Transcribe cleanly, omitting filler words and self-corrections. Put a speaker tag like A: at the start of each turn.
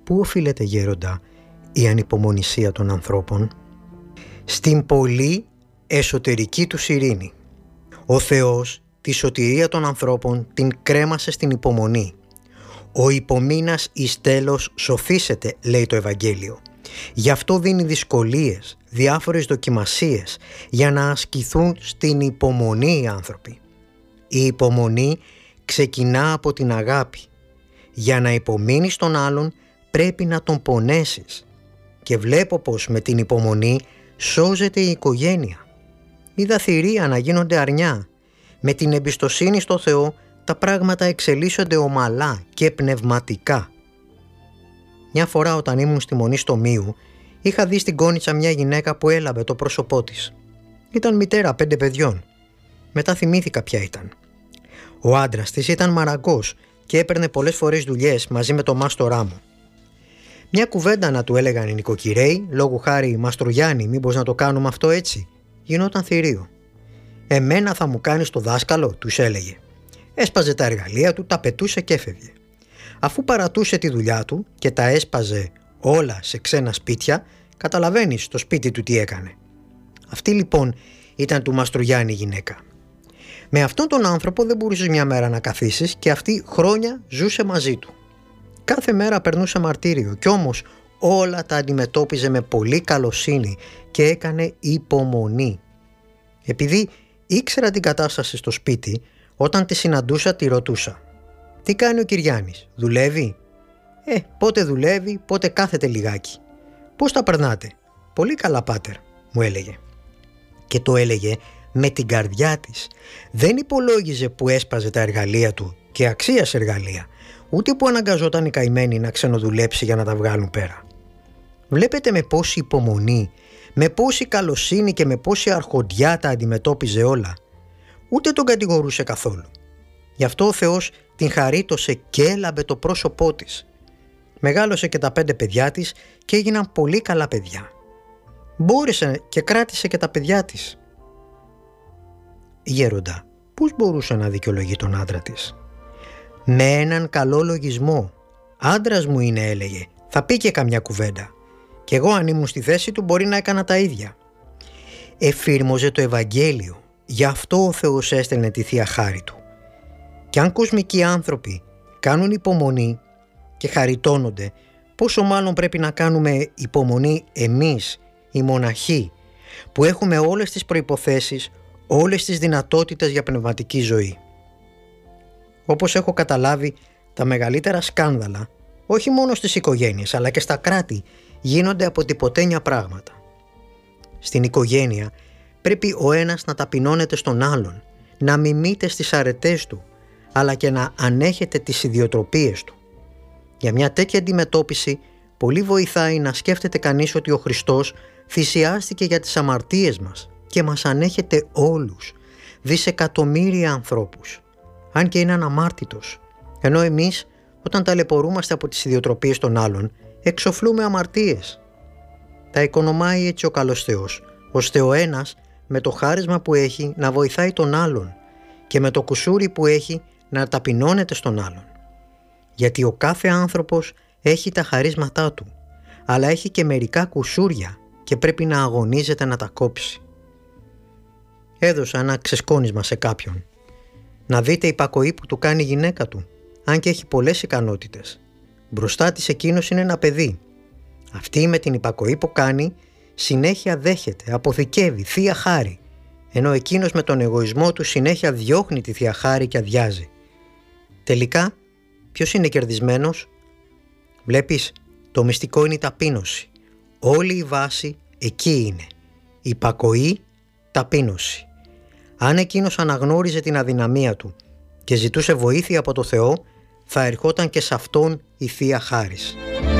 A: Πού οφείλεται, γέροντα, η ανυπομονησία των ανθρώπων? Στην πολύ εσωτερική του ειρήνη. Ο Θεός τη σωτηρία των ανθρώπων την κρέμασε στην υπομονή. Ο υπομείνας εις τέλος σοφίσεται, λέει το Ευαγγέλιο. Γι' αυτό δίνει δυσκολίες, διάφορες δοκιμασίες, για να ασκηθούν στην υπομονή οι άνθρωποι. Η υπομονή ξεκινά από την αγάπη. Για να υπομείνεις τον άλλον πρέπει να τον πονέσεις. Και βλέπω πως με την υπομονή σώζεται η οικογένεια. Είδα θηρία να γίνονται αρνιά. Με την εμπιστοσύνη στο Θεό τα πράγματα εξελίσσονται ομαλά και πνευματικά. Μια φορά όταν ήμουν στη Μονή Στομίου, είχα δει στην Κόνιτσα μια γυναίκα που έλαβε το πρόσωπό της. Ήταν μητέρα 5 παιδιών. Μετά θυμήθηκα ποια ήταν. Ο άντρας της ήταν μαραγκός και έπαιρνε πολλές φορές δουλειές μαζί με το μάστορά μου. Μια κουβέντα να του έλεγαν οι νοικοκυρέοι, λόγου χάρη «Μαστρογιάννη, μήπως να το κάνουμε αυτό έτσι?» Γινόταν θηρίο. «Εμένα θα μου κάνεις το δάσκαλο», τους έλεγε. Έσπαζε τα εργαλεία του, τα πετούσε και έφευγε. Αφού παρατούσε τη δουλειά του και τα έσπαζε όλα σε ξένα σπίτια, καταλαβαίνεις το σπίτι του τι έκανε. Αυτή λοιπόν ήταν του Μαστρογιάννη η γυναίκα. Με αυτόν τον άνθρωπο δεν μπορούσες μια μέρα να καθίσεις και αυτή χρόνια ζούσε μαζί του. Κάθε μέρα περνούσε μαρτύριο κι όμως όλα τα αντιμετώπιζε με πολύ καλοσύνη και έκανε υπομονή. Επειδή ήξερα την κατάσταση στο σπίτι, όταν τη συναντούσα τη ρωτούσα: «Τι κάνει ο Κυριάννης, δουλεύει?» «Πότε δουλεύει, πότε κάθεται λιγάκι». «Πώς τα περνάτε?» «Πολύ καλά, πάτερ», μου έλεγε. Και το έλεγε με την καρδιά της. Δεν υπολόγιζε που έσπαζε τα εργαλεία του και αξίας εργαλεία, ούτε που αναγκαζόταν η καημένη να ξενοδουλέψει για να τα βγάλουν πέρα. Βλέπετε με πόση υπομονή, με πόση καλοσύνη και με πόση αρχοντιά τα αντιμετώπιζε όλα. Ούτε τον κατηγορούσε καθόλου. Γι' αυτό ο Θεός την χαρίτωσε και έλαβε το πρόσωπό της. Μεγάλωσε και τα 5 παιδιά της και έγιναν πολύ καλά παιδιά. Μπόρεσε και κράτησε και τα παιδιά της. Γέροντα, πώς μπορούσε να δικαιολογεί τον άντρα της? Με έναν καλό λογισμό. «Άντρας μου είναι», έλεγε, «θα πει και καμιά κουβέντα. Κι εγώ αν ήμουν στη θέση του μπορεί να έκανα τα ίδια». Εφήρμοζε το Ευαγγέλιο. Γι' αυτό ο Θεός έστελνε τη Θεία Χάρη του. Κι αν κοσμικοί άνθρωποι κάνουν υπομονή και χαριτώνονται, πόσο μάλλον πρέπει να κάνουμε υπομονή εμείς, οι μοναχοί, που έχουμε όλες τις προϋποθέσεις, όλες τις δυνατότητες για πνευματική ζωή. Όπως έχω καταλάβει, τα μεγαλύτερα σκάνδαλα, όχι μόνο στις οικογένειες αλλά και στα κράτη, γίνονται από τυποτένια πράγματα. Στην οικογένεια πρέπει ο ένας να ταπεινώνεται στον άλλον, να μιμείται στις αρετές του, αλλά και να ανέχεται τις ιδιοτροπίες του. Για μια τέτοια αντιμετώπιση πολύ βοηθάει να σκέφτεται κανείς ότι ο Χριστός θυσιάστηκε για τις αμαρτίες μας και μας ανέχεται όλους, δισεκατομμύρια ανθρώπους, αν και είναι αναμάρτητος, ενώ εμείς όταν ταλαιπωρούμαστε από τις ιδιοτροπίες των άλλων εξοφλούμε αμαρτίες. Τα οικονομάει έτσι ο καλός Θεός, ώστε ο ένας με το χάρισμα που έχει να βοηθάει τον άλλον και με το κουσούρι που έχει να ταπεινώνεται στον άλλον. Γιατί ο κάθε άνθρωπος έχει τα χαρίσματά του, αλλά έχει και μερικά κουσούρια και πρέπει να αγωνίζεται να τα κόψει. Έδωσα ένα ξεσκόνισμα σε κάποιον. Να δείτε υπακοή που του κάνει η γυναίκα του, αν και έχει πολλές ικανότητες. Μπροστά της εκείνος είναι ένα παιδί. Αυτή με την υπακοή που κάνει συνέχεια δέχεται, αποθηκεύει Θεία Χάρη, ενώ εκείνος με τον εγωισμό του συνέχεια διώχνει τη Θεία Χάρη και αδειάζει. Τελικά, ποιος είναι κερδισμένος? Βλέπεις, το μυστικό είναι η ταπείνωση. Όλη η βάση εκεί είναι. Υπακοή, ταπείνωση. Αν εκείνος αναγνώριζε την αδυναμία του και ζητούσε βοήθεια από το Θεό, θα ερχόταν και σε αυτόν η Θεία Χάρις.